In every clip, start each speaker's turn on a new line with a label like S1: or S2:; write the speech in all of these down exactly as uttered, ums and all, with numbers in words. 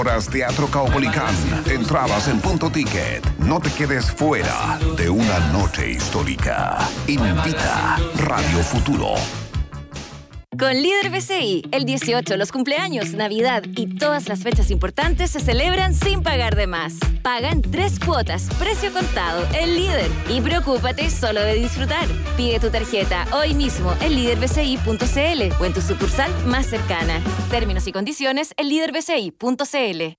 S1: Horas Teatro Caupolicán. Entradas en Punto Ticket. No te quedes fuera de una noche histórica. Invita Radio Futuro.
S2: Con Líder B C I, el dieciocho, los cumpleaños, Navidad y todas las fechas importantes se celebran sin pagar de más. Paga en tres cuotas, precio contado, el Líder. Y preocúpate solo de disfrutar. Pide tu tarjeta hoy mismo en líder b c i punto c l o en tu sucursal más cercana. Términos y condiciones en líder b c i punto c l.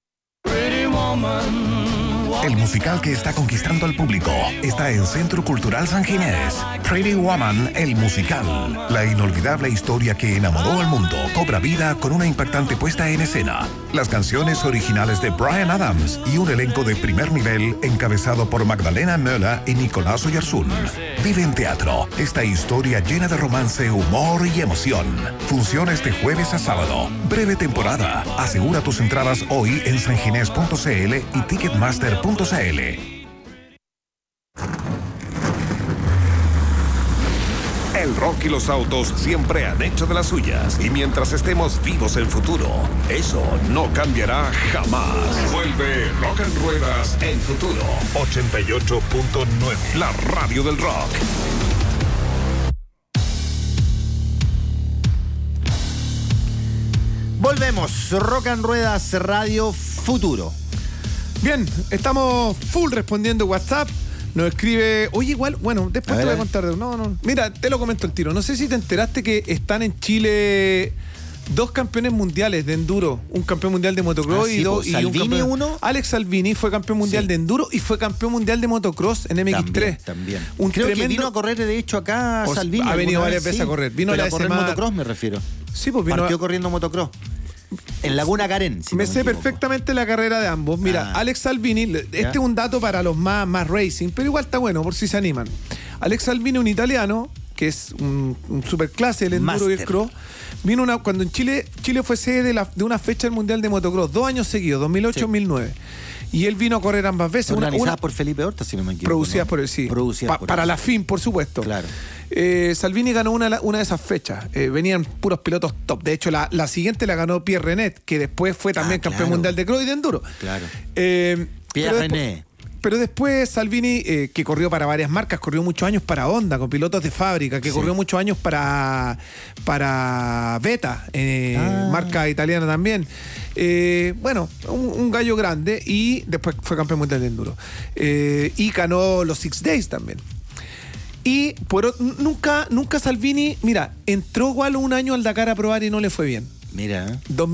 S1: El musical que está conquistando al público está en Centro Cultural San Ginés. Pretty Woman, el musical. La inolvidable historia que enamoró al mundo cobra vida con una impactante puesta en escena. Las canciones originales de Bryan Adams y un elenco de primer nivel encabezado por Magdalena Möller y Nicolás Oyarzún. Vive en teatro esta historia llena de romance, humor y emoción. Funciona este jueves a sábado. Breve temporada. Asegura tus entradas hoy en sanginés punto c l y ticketmaster punto c l. El rock y los autos siempre han hecho de las suyas. Y mientras estemos vivos en futuro, eso no cambiará jamás. Vuelve Rock en Ruedas en Futuro. ochenta y ocho punto nueve. La radio del rock.
S3: Volvemos. Rock en Ruedas, Radio Futuro.
S4: Bien, estamos full respondiendo WhatsApp. Nos escribe, oye, igual, bueno, después te voy a contar. De, no, no, mira, te lo comento el tiro. No sé si te enteraste que están en Chile dos campeones mundiales de enduro. Un campeón mundial de motocross ah, sí, y dos.
S3: Y Salvini, un campeón, uno.
S4: Alex Salvini fue campeón mundial sí. de enduro y fue campeón mundial de motocross en M X tres.
S3: También. también.
S4: Un
S3: Creo
S4: tremendo...
S3: que vino a correr, de hecho, acá
S4: o,
S3: Salvini.
S4: Ha venido varias
S3: vez,
S4: veces
S3: sí.
S4: a correr. Vino
S3: Pero
S4: la
S3: a correr
S4: semana...
S3: motocross, me refiero.
S4: Sí, pues vino.
S3: Partió
S4: a...
S3: corriendo motocross. En Laguna Carén. Si
S4: me
S3: no me
S4: sé
S3: equivoco.
S4: perfectamente la carrera de ambos. Mira, ah. Alex Salvini, este ¿Ya? es un dato para los más, más racing, pero igual está bueno por si se animan. Alex Salvini, un italiano, que es un, un superclase del enduro y el cross, vino una, cuando en Chile, Chile fue sede de, la, de una fecha del Mundial de Motocross, dos años seguidos, dos mil ocho y sí. dos mil nueve. Y él vino a correr ambas veces.
S3: Organizada
S4: una, una,
S3: por Felipe Horta, si no me equivoco.
S4: Producidas
S3: ¿no?
S4: por él, sí.
S3: Producidas
S4: pa,
S3: por
S4: para
S3: él.
S4: la F I M, por supuesto.
S3: Claro.
S4: Eh, Salvini ganó una, una de esas fechas. Eh, venían puros pilotos top. De hecho, la, la siguiente la ganó Pierre Renet, que después fue también ah, campeón claro. mundial de cross y de enduro.
S3: Claro.
S4: Eh,
S3: Pierre Renet.
S4: Pero después Salvini, eh, que corrió para varias marcas, corrió muchos años para Honda, con pilotos de fábrica, que sí. corrió muchos años para, para Beta, eh, ah. marca italiana también. Eh, bueno, un, un gallo grande y después fue campeón mundial de enduro. Eh, y ganó los Six Days también. Y por, nunca, nunca Salvini, mira, entró igual un año al Dakar a probar y no le fue bien.
S3: Mira.
S4: dos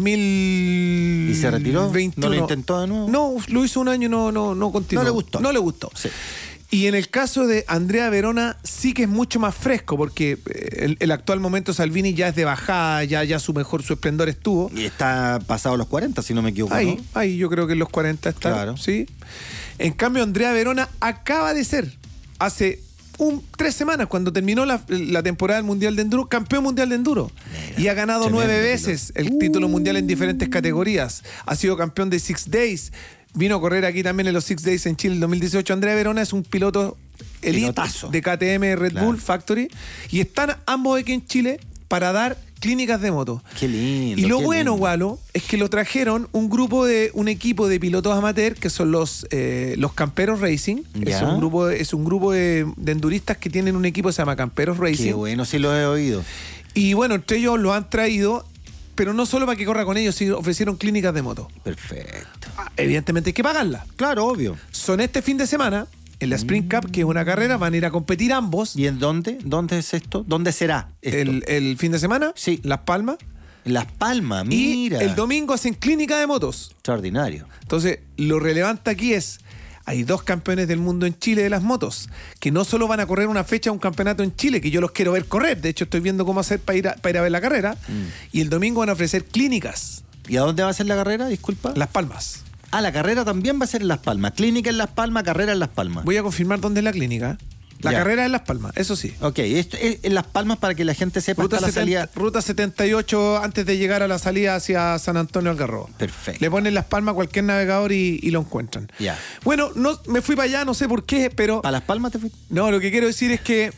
S4: mil
S3: ¿Y se retiró?
S4: veintiuno.
S3: ¿No lo intentó de nuevo?
S4: No, lo hizo un año y no, no, no continuó.
S3: No le gustó.
S4: No le gustó.
S3: Sí.
S4: Y en el caso de Andrea Verona sí que es mucho más fresco, porque el, el actual momento Salvini ya es de bajada, ya, ya su mejor, su esplendor estuvo.
S3: Y está pasado los cuarenta, si no me equivoco,
S4: Ahí,
S3: ¿no?
S4: ahí yo creo que en los cuarenta está.
S3: Claro.
S4: ¿Sí? En cambio, Andrea Verona acaba de ser, hace un, tres semanas, cuando terminó la, la temporada del Mundial de Enduro, campeón mundial de Enduro. Mira, y ha ganado nueve veces el uh. título mundial en diferentes categorías. Ha sido campeón de Six Days. Vino a correr aquí también en los Six Days en Chile en dos mil dieciocho. Andrea Verona es un piloto elite Pilotazo. de K T M Red claro. Bull Factory. Y están ambos aquí en Chile para dar clínicas de moto.
S3: Qué lindo.
S4: Y lo
S3: qué
S4: bueno,
S3: lindo.
S4: Gualo, es que lo trajeron un grupo de, un equipo de pilotos amateur que son los, eh, los Camperos Racing.
S3: ¿Ya?
S4: Es un grupo, es un grupo de, de enduristas que tienen un equipo que se llama Camperos Racing.
S3: Qué bueno, sí lo he oído.
S4: Y bueno, entre ellos lo han traído, pero no solo para que corra con ellos, sino ofrecieron clínicas de moto.
S3: Perfecto.
S4: Evidentemente hay que pagarlas.
S3: Claro, obvio.
S4: Son este fin de semana, en la Sprint Cup, que es una carrera, van a ir a competir ambos.
S3: ¿Y en dónde? ¿Dónde es esto? ¿Dónde será esto?
S4: El, el fin de semana,
S3: sí.
S4: Las Palmas.
S3: Las Palmas, mira.
S4: Y el domingo hacen clínica de motos.
S3: Extraordinario.
S4: Entonces, lo relevante aquí es, hay dos campeones del mundo en Chile de las motos, que no solo van a correr una fecha, un campeonato en Chile, que yo los quiero ver correr. De hecho, estoy viendo cómo hacer para ir a, para ir a ver la carrera. Mm. Y el domingo van a ofrecer clínicas.
S3: ¿Y a dónde va a ser la carrera? Disculpa.
S4: Las Palmas.
S3: Ah, la carrera también va a ser en Las Palmas. Clínica en Las Palmas, carrera en Las Palmas.
S4: Voy a confirmar dónde es la clínica. La ya. carrera es en Las Palmas, eso sí.
S3: Ok, esto es en Las Palmas para que la gente sepa
S4: ruta,
S3: hasta
S4: setenta,
S3: la salida.
S4: Ruta setenta y ocho antes de llegar a la salida hacia San Antonio Algarrobo.
S3: Perfecto.
S4: Le ponen Las Palmas a cualquier navegador y, y lo encuentran.
S3: Ya.
S4: Bueno, no, me fui para allá, no sé por qué, pero...
S3: ¿Para Las Palmas te fuiste?
S4: No, lo que quiero decir es que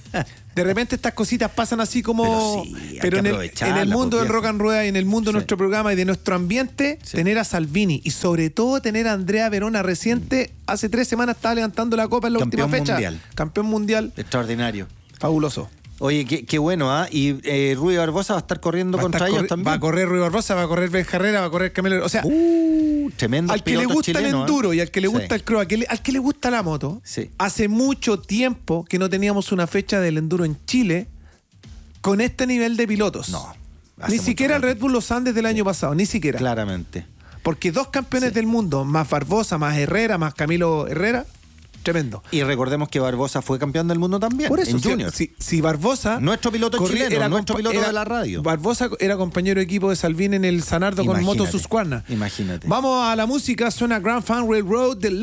S4: De repente estas cositas pasan así como...
S3: Pero sí, hay
S4: pero
S3: que
S4: en, el,
S3: aprovecharla,
S4: en el mundo
S3: pues,
S4: del rock
S3: viejo.
S4: and roll y en el mundo de
S3: Sí.
S4: nuestro programa y de nuestro ambiente,
S3: Sí.
S4: tener a Salvini y sobre todo tener a Andrea Verona reciente, hace tres semanas estaba levantando la copa en la
S3: Campeón
S4: última fecha.
S3: mundial.
S4: Campeón mundial.
S3: Extraordinario.
S4: Fabuloso.
S3: Oye, qué, qué bueno, ¿ah? Y eh, Rui Barbosa va a estar corriendo
S4: Va a,
S3: contra
S4: estar
S3: ellos
S4: corri-
S3: también.
S4: va a correr Rui Barbosa, va a correr Ben Herrera, va a correr Camilo. O sea,
S3: Uh, tremendo.
S4: al que le gusta el enduro y al que le gusta el cross, al que le, al que le gusta la moto,
S3: Sí.
S4: hace mucho tiempo que no teníamos una fecha del enduro en Chile con este nivel de pilotos.
S3: No, hace
S4: Ni
S3: mucho
S4: siquiera el
S3: rato.
S4: Red Bull Los Andes del año pasado, ni siquiera.
S3: Claramente.
S4: Porque dos campeones
S3: Sí.
S4: del mundo, más Barbosa, más Herrera, más Camilo Herrera, tremendo.
S3: Y recordemos que Barbosa fue campeón del mundo también.
S4: Por eso,
S3: en
S4: si,
S3: Junior.
S4: si- si Barbosa...
S3: Nuestro piloto
S4: corría-
S3: chileno, nuestro
S4: compa-
S3: piloto de la radio.
S4: Barbosa era compañero de equipo de Salvini en el Sanardo con
S3: Imagínate,
S4: Moto Susquarna.
S3: imagínate.
S4: Vamos a la música, suena Grand Fan Railroad de